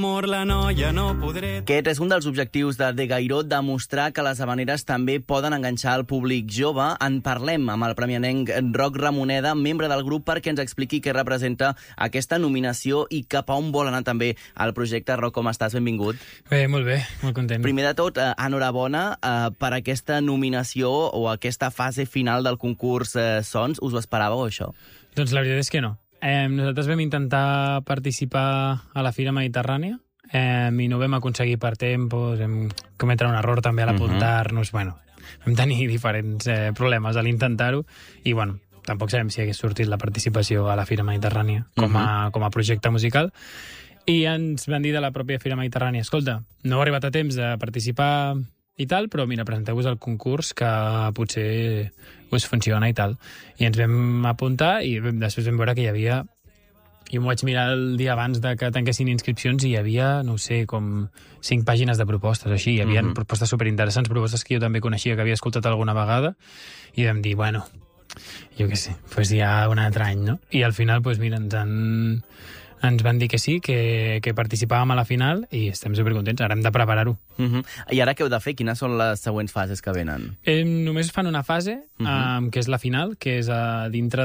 Amor, la noia no podré... Aquest és un dels objectius de De Gairó, demostrar que les havaneres també poden enganxar el públic jove. En parlem amb el premianenc Roc Ramoneda, membre del grup, perquè ens expliqui què representa aquesta nominació i cap a on vol anar també el projecte. Roc, com estàs? Benvingut. Bé, molt content. Primer de tot, enhorabona per aquesta nominació o aquesta fase final del concurs Sons. Us ho esperàveu, això? Doncs la veritat és que no. Nosaltres vam intentar participar a la Fira Mediterrània i no vam aconseguir per tempos, vam cometre un error també a l'apuntar-nos, bueno, vam tenir diferents problemes a l'intentar-ho i, bueno, tampoc sabem si hagués sortit la participació a la Fira Mediterrània com a projecte musical. I ens van dir de la pròpia Fira Mediterrània, escolta, no heu arribat a temps de participar i tal, però mira, presenteu-vos al concurs que potser us funciona i tal. I ens vam apuntar i després vam veure que hi havia... Jo m'ho vaig mirar el dia abans de que tanquessin inscripcions i hi havia, no sé, com 5 pàgines de propostes o així. Hi havia propostes superinteressants, propostes que jo també coneixia, que havia escoltat alguna vegada, i vam dir, bueno, jo què sé, doncs ja un altre any, no? I al final, doncs mira, ens van dir que sí, que participàvem a la final i estem supercontents, ara hem de preparar-ho. I ara què heu de fer? Quines són les següents fases que venen? Només fan una fase, que és la final, que és dintre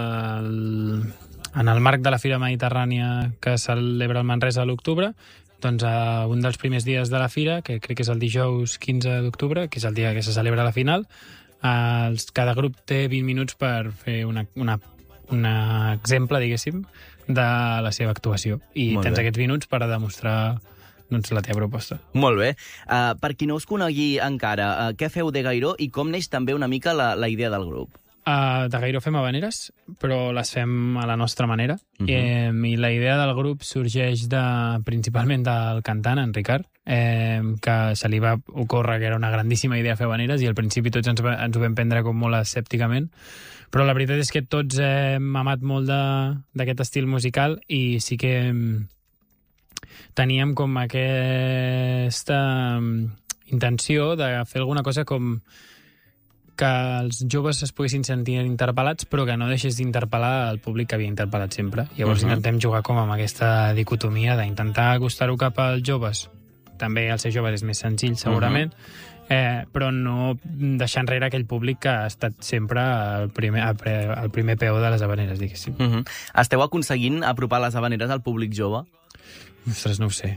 en el marc de la Fira Mediterrània que celebra el Manresa a l'octubre, doncs un dels primers dies de la Fira, que crec que és el dijous 15 d'octubre, que és el dia que se celebra la final, cada grup té 20 minuts per fer un exemple, diguéssim, de la seva actuació. I tens aquests minuts per demostrar la teva proposta. Molt bé. Per qui no us conegui encara, què feu De Gairó i com neix també una mica la idea del grup? De Gairó fem havaneres, però les fem a la nostra manera. I la idea del grup sorgeix principalment del cantant, en Ricard, que se li va ocórrer que era una grandíssima idea fer havaneres i al principi tots ens ho vam prendre com molt escèpticament, però la veritat és que tots hem amat molt d'aquest estil musical i sí que teníem com aquesta intenció de fer alguna cosa com que els joves es poguessin sentir interpel·lats, però que no deixés d'interpel·lar el públic que havia interpel·lat sempre. Llavors intentem jugar com amb aquesta dicotomia d'intentar acostar-ho cap als joves. També el ser joves és més senzill, segurament, però no deixar enrere aquell públic que ha estat sempre al primer peu de les havaneres, diguéssim. Esteu aconseguint apropar les havaneres al públic jove? Ostres, no ho sé.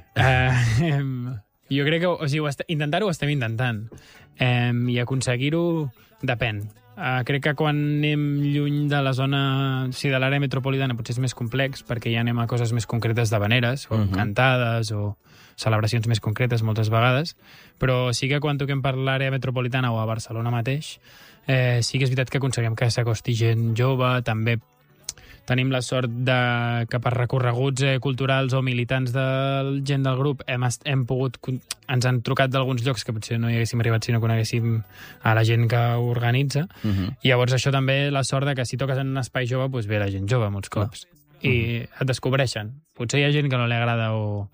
Jo crec que intentar-ho estem intentant. I aconseguir-ho depèn. Crec que quan anem lluny de la zona, de l'àrea metropolitana, potser és més complex, perquè ja anem a coses més concretes d'havaneres, o cantades, o celebracions més concretes moltes vegades, però sí que quan toquem per l'àrea metropolitana o a Barcelona mateix, sí que és veritat que aconseguim que s'acosti gent jove, també tenim la sort que per recorreguts culturals o militants de gent del grup ens han trucat d'alguns llocs que potser no hi haguéssim arribat si no coneguéssim a la gent que ho organitza. I llavors això també la sort que si toques en un espai jove doncs ve la gent jove molts cops. I et descobreixen. Potser hi ha gent que no li agrada o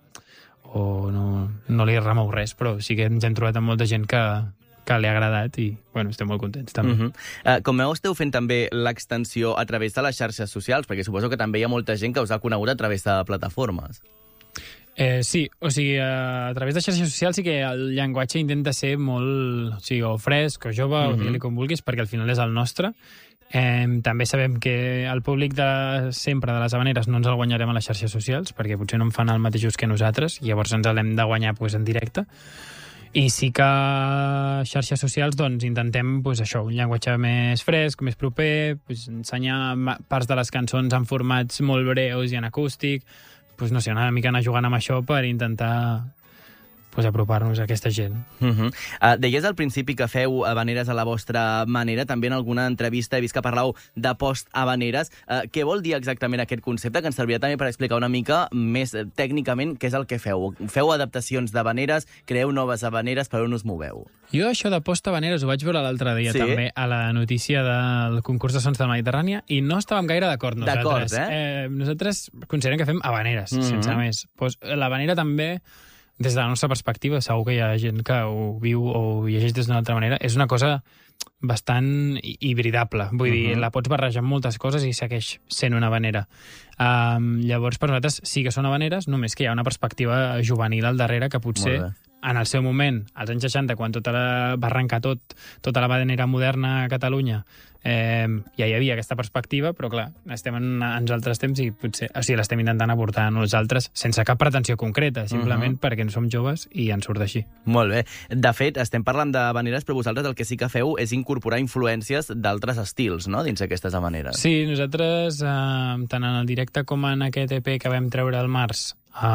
no li remou res, però sí que ens hem trobat amb molta gent que li ha agradat i, bueno, estem molt contents també. Com veu, esteu fent també l'extensió a través de les xarxes socials, perquè suposo que també hi ha molta gent que us ha conegut a través de plataformes. Sí, o sigui, a través de xarxes socials sí que el llenguatge intenta ser molt, o fresc, o jove, o digue-li com vulguis, perquè al final és el nostre. També sabem que el públic de sempre de les havaneres no ens el guanyarem a les xarxes socials, perquè potser no en fan el mateixos que nosaltres, i llavors ens l'hem de guanyar en directe. I sí que a xarxes socials doncs, intentem això, un llenguatge més fresc, més proper, ensenyar parts de les cançons en formats molt breus i en acústic, no sé, una mica anar jugant amb això per intentar apropar-nos a aquesta gent. Deies al principi que feu havaneres a la vostra manera, també en alguna entrevista he vist que parlàveu de post-havaneres. Què vol dir exactament aquest concepte? Que ens servirà també per explicar una mica més tècnicament què és el que feu. Feu adaptacions d'havaneres, creeu noves havaneres, per on us moveu? Jo això de post-havaneres ho vaig veure l'altre dia també a la notícia del concurs de Sons de la Mediterrània i no estàvem gaire d'acord nosaltres. D'acord, Nosaltres considerem que fem havaneres, sense més. L'havanera també des de la nostra perspectiva, segur que hi ha gent que ho viu o ho llegeix des d'una altra manera, és una cosa bastant hibridable. Vull dir, la pots barrejar amb moltes coses i segueix sent una habanera. Llavors, per nosaltres sí que són habaneres, només que hi ha una perspectiva juvenil al darrere que potser en el seu moment, als anys 60, quan va arrencar tota la habanera moderna a Catalunya, ja hi havia aquesta perspectiva, però clar, estem en altres temps i potser, o sigui, l'estem intentant aportar a nosaltres sense cap pretensió concreta, simplement perquè no som joves i ens surt així. Molt bé. De fet, estem parlant d'habaneres, però vosaltres el que sí que feu és incorporar influències d'altres estils, no?, dins aquestes habaneres. Sí, nosaltres, tant en el directe com en aquest EP que vam treure al març,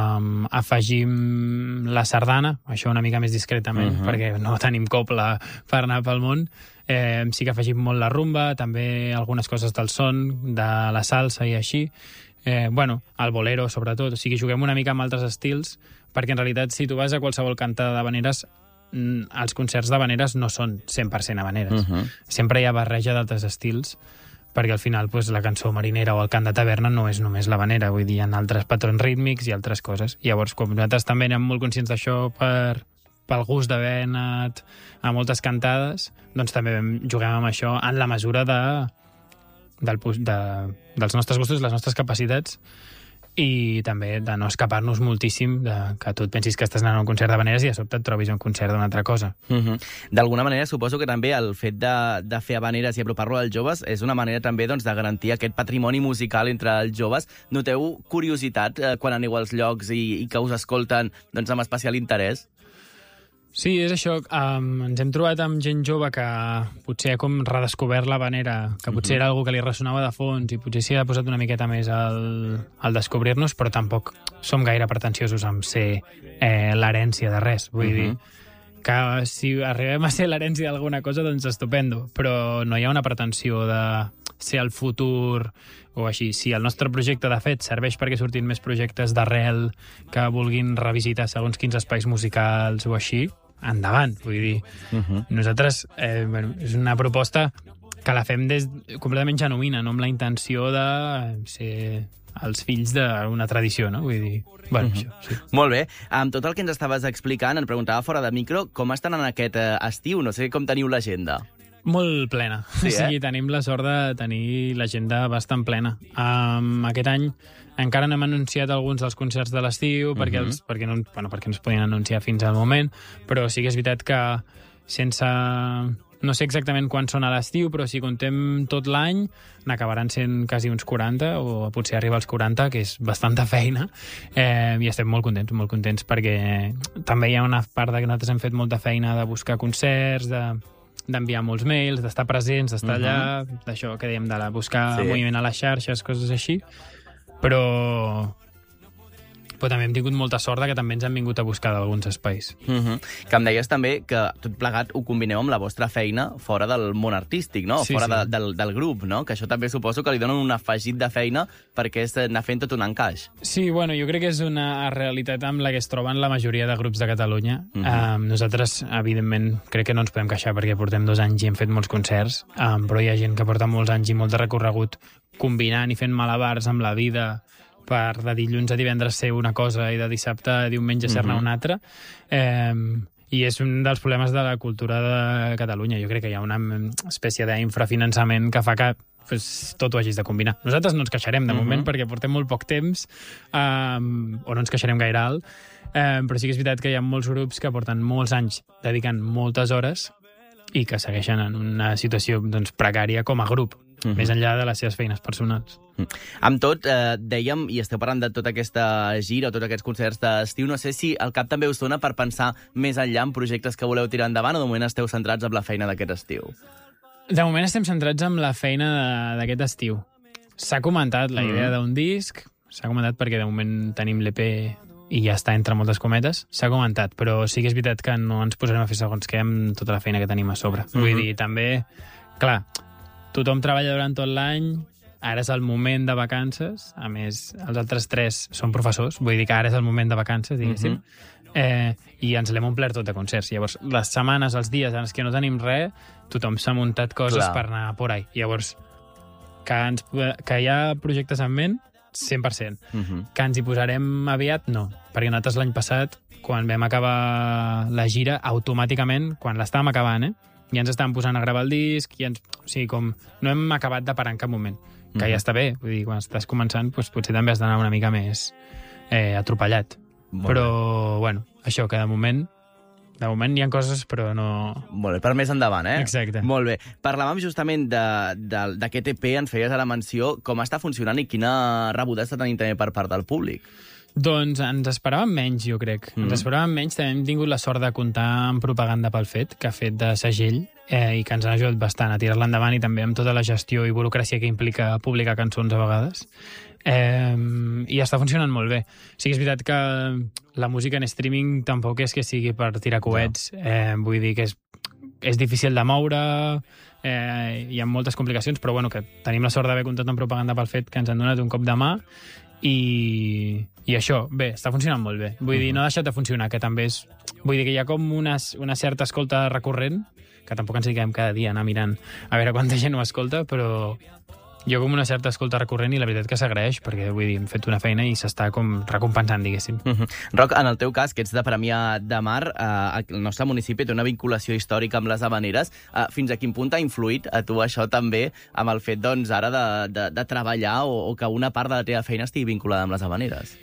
afegim la sardana, això una mica més discretament, perquè no tenim copla per anar pel món. Sí que afegim molt la rumba, també algunes coses del son, de la salsa i així. El bolero, sobretot. O sigui, juguem una mica amb altres estils, perquè en realitat, si tu vas a qualsevol cantada d'habaneres, els concerts d'habaneres no són 100% habaneres. Sempre hi ha barreja d'altres estils, perquè al final la cançó marinera o el cant de taverna no és només l'habanera, vull dir, hi ha altres patrons rítmics i altres coses. Llavors, com nosaltres també anem molt conscients d'això pel gust d'haver anat a moltes cantades, doncs també juguem amb això en la mesura dels nostres gustos, les nostres capacitats, i també de no escapar-nos moltíssim, que tu et pensis que estàs anant a un concert d'habaneres i de sobte et trobis un concert d'una altra cosa. D'alguna manera, suposo que també el fet de fer habaneres i apropar-lo als joves és una manera també de garantir aquest patrimoni musical entre els joves. Noteu curiositat quan aneu als llocs i que us escolten amb especial interès? Sí, és això. Ens hem trobat amb gent jove que potser ha com redescobert l'habanera, que potser era algo que li ressonava de fons i potser s'hi ha posat una miqueta més al descobrir-nos, però tampoc som gaire pretensiosos amb ser l'herència de res. Vull dir que si arribem a ser l'herència d'alguna cosa, doncs estupendo, però no hi ha una pretensió de ser el futur o així. Si el nostre projecte, de fet, serveix perquè surtin més projectes d'arrel que vulguin revisitar segons quins espais musicals o així, endavant. Vull dir, nosaltres, és una proposta que la fem completament genuïna, no amb la intenció de ser els fills d'una tradició, no? Vull dir, això, sí. Molt bé. Amb tot el que ens estaves explicant, em preguntava fora de micro, com estan en aquest estiu? No sé com teniu l'agenda. Molt plena. Sí, O sigui, tenim la sort de tenir l'agenda bastant plena. Aquest any encara no hem anunciat alguns dels concerts de l'estiu, perquè no es podien anunciar fins al moment, però sí que és veritat que sense... No sé exactament quan són a l'estiu, però si contem tot l'any, n'acabaran sent quasi uns 40, o potser arriba als 40, que és bastanta feina, i estem molt contents, perquè també hi ha una part que nosaltres hem fet molta feina de buscar concerts, d'enviar molts mails, d'estar presents, d'estar allà, d'això que dèiem, de buscar moviment a les xarxes, coses així, però també hem tingut molta sort que també ens han vingut a buscar d'alguns espais. Que em deies també que tot plegat ho combineu amb la vostra feina fora del món artístic, no? Sí, fora del grup, no? Que això també suposo que li donen un afegit de feina perquè és anar fent tot un encaix. Sí, jo crec que és una realitat amb la que es troben la majoria de grups de Catalunya. Nosaltres, evidentment, crec que no ens podem queixar perquè portem 2 anys i hem fet molts concerts, però hi ha gent que porta molts anys i molt de recorregut combinant i fent malabars amb la vida per de dilluns a divendres ser una cosa i de dissabte a diumenge ser-ne una altra. I és un dels problemes de la cultura de Catalunya. Jo crec que hi ha una espècie d'infrafinançament que fa que tot ho hagis de combinar. Nosaltres no ens queixarem de moment perquè portem molt poc temps, o no ens queixarem gaire alt, però sí que és veritat que hi ha molts grups que porten molts anys dedicant moltes hores i que segueixen en una situació precària com a grup, més enllà de les seves feines personals. Amb tot, dèiem, i esteu parlant de tota aquesta gira o tots aquests concerts d'estiu, no sé si al cap també us dona per pensar més enllà en projectes que voleu tirar endavant o de moment esteu centrats en la feina d'aquest estiu? De moment estem centrats en la feina d'aquest estiu. S'ha comentat la idea d'un disc, s'ha comentat perquè de moment tenim l'EP i ja està entre moltes cometes, s'ha comentat, però sí que és veritat que no ens posarem a fer segons què amb tota la feina que tenim a sobre. Vull dir, també, clar, tothom treballa durant tot l'any, ara és el moment de vacances, a més, els altres 3 són professors, vull dir que ara és el moment de vacances, diguéssim, i ens l'hem omplert tot de concerts. Llavors, les setmanes, els dies en els que no tenim res, tothom s'ha muntat coses per anar por ahí. Llavors, que hi ha projectes en ment, 100%. Que ens hi posarem aviat, no. Perquè nosaltres l'any passat, quan vam acabar la gira, automàticament, quan l'estàvem acabant, ja ens estàvem posant a gravar el disc, o sigui, com no hem acabat de parar en cap moment. Que ja està bé, vull dir, quan estàs començant, doncs potser també has d'anar una mica més atropellat. Però, bueno, això, que de moment hi ha coses, però no... Molt bé, per més endavant, Exacte. Molt bé. Parlàvem justament d'aquest EP, ens feies a la menció, com està funcionant i quina rebuda està tenint també per part del públic. Doncs ens esperàvem menys, jo crec. Ens esperàvem menys. També hem tingut la sort de comptar amb Propaganda pel Fet, que ha fet de segell i que ens ha ajudat bastant a tirar-la endavant i també amb tota la gestió i burocràcia que implica publicar cançons a vegades. I està funcionant molt bé. Sí que és veritat que la música en streaming tampoc és que sigui per tirar coets. Vull dir que és difícil de moure, hi ha moltes complicacions, però bueno, que tenim la sort d'haver comptat amb Propaganda pel Fet, que ens han donat un cop de mà i això, bé, està funcionant molt bé. Vull dir, no ha deixat de funcionar, que també és... Vull dir que hi ha com una certa escolta recurrent, que tampoc ens dediquem cada dia a anar mirant a veure quanta gent ho escolta, però hi ha com una certa escolta recurrent i la veritat que s'agraeix, perquè vull dir, hem fet una feina i s'està com recompensant, diguéssim. Roc, en el teu cas, que ets de Premià de Mar, el nostre municipi té una vinculació històrica amb les Havaneres. Fins a quin punt ha influït a tu això també amb el fet, doncs, ara de treballar o que una part de la teva feina estigui vinculada amb les Havaneres?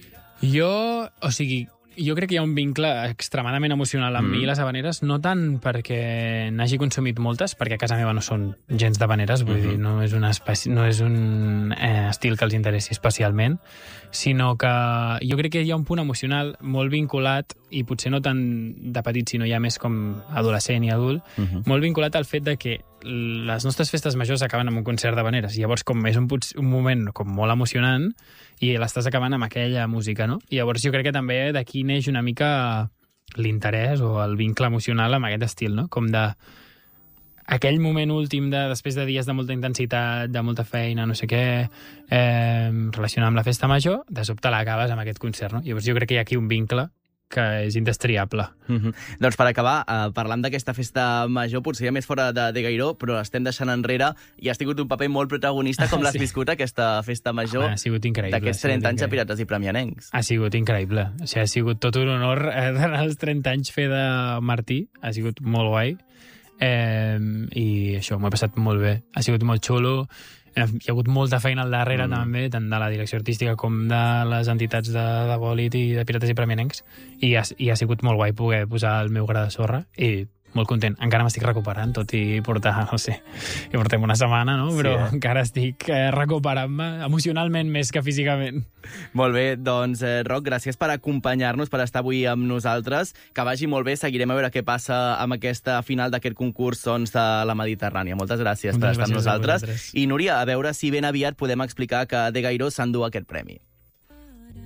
Jo crec que hi ha un vincle extremadament emocional amb mi i les Havaneres, no tant perquè n'hagi consumit moltes, perquè a casa meva no són gens d'Havaneres, vull dir, no és un estil que els interessi especialment, sinó que jo crec que hi ha un punt emocional molt vinculat, i potser no tant de petit, sinó ja més com adolescent i adult, molt vinculat al fet de que les nostres festes majors acaben amb un concert d'Havaneres. Llavors, com és un moment com molt emocionant, i l'estàs acabant amb aquella música, no? I llavors jo crec que també d'aquí neix una mica l'interès o el vincle emocional amb aquest estil, no? Com de aquell moment últim després de dies de molta intensitat, de molta feina, no sé què, relacionat amb la festa major, de sobte l'acabes amb aquest concert, no? Llavors jo crec que hi ha aquí un vincle que és indestriable. Doncs per acabar, parlant d'aquesta festa major, potser ja més fora de Gairó, però l'estem deixant enrere i has tingut un paper molt protagonista. Com l'has viscut, aquesta festa major? Ha sigut increïble. D'aquests 30 anys de Pirates i Premianencs. Ha sigut increïble. O sigui, ha sigut tot un honor d'anar als 30 anys fer de Martí. Ha sigut molt guai. I això, m'ho he passat molt bé. Ha sigut molt xulo. Hi ha hagut molta feina al darrere també, tant de la direcció artística com de les entitats de Bòlit i de Pirates i Premianencs, i ha sigut molt guai poder posar el meu gra de sorra i molt content. Encara m'estic recuperant, tot i portar, no sé, i portem una setmana, no? Però encara estic recuperant-me emocionalment més que físicament. Molt bé, doncs, Roc, gràcies per acompanyar-nos, per estar avui amb nosaltres. Que vagi molt bé, seguirem a veure què passa amb aquesta final d'aquest concurs Sons de la Mediterrània. Moltes gràcies per estar amb nosaltres. I, Núria, a veure si ben aviat podem explicar que De Gairó s'endú aquest premi.